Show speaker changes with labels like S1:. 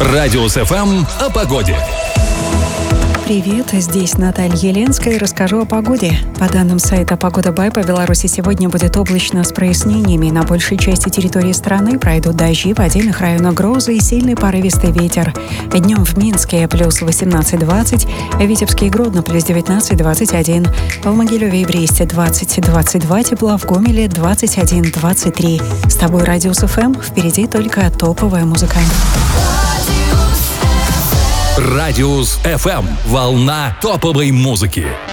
S1: Радиус ФМ о погоде.
S2: Привет, здесь Наталья Еленская и расскажу о погоде. По данным сайта «Погода Бай», по Беларуси сегодня будет облачно с прояснениями. На большей части территории страны пройдут дожди, в отдельных районах грозы и сильный порывистый ветер. Днем в Минске плюс 18-20, в Витебске и Гродно плюс 19-21, в Могилеве и Бресте 20-22 тепла, в Гомеле 21-23. С тобой Радиус ФМ, впереди только топовая музыка.
S1: Радиус ФМ. Волна топовой музыки.